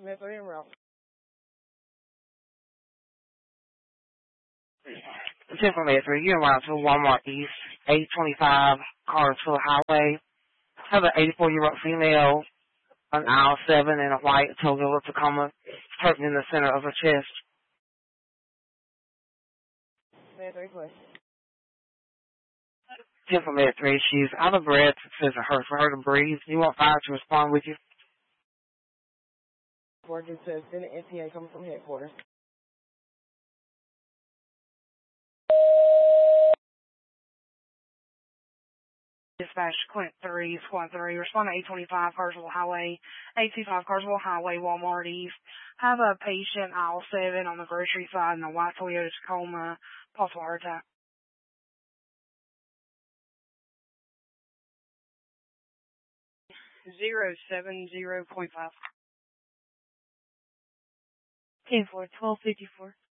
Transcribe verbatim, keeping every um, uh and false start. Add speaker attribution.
Speaker 1: ten three en route.
Speaker 2: ten from eight three, you're en route to Walmart East, eight twenty-five Cartersville Highway. Have an eighty-four-year-old female, an aisle seven in a white toga with Tacoma, hurting in the center of her chest.
Speaker 1: ten three, please.
Speaker 2: ten from eight three, she's out of breath, says it hurts for her to breathe. You want fire to respond with you?
Speaker 1: Working says send an N T A coming from headquarters.
Speaker 2: Dispatch Clint three, Squad three, respond to eight twenty-five Carswell Highway, eight two five Carswell Highway, Walmart East. Have a patient, aisle seven, on the grocery side in a white Toyota Tacoma, possible heart attack. zero seven zero point five. ten four, twelve fifty-four.